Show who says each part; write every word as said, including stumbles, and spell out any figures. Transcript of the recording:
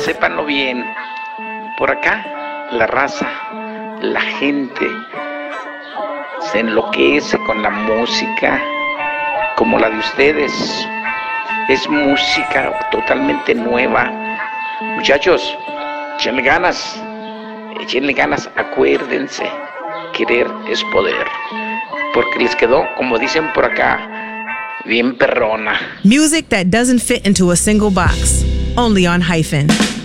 Speaker 1: sépanlo bien. Por acá, la raza, la gente se enloquece con la música como la de ustedes. Es música totalmente nueva. Muchachos, échenle ganas, échenle ganas, acuérdense, querer es poder. Porque les quedó, como dicen por acá, bien perrona.
Speaker 2: Music that doesn't fit into a single box. Only on Hyphen.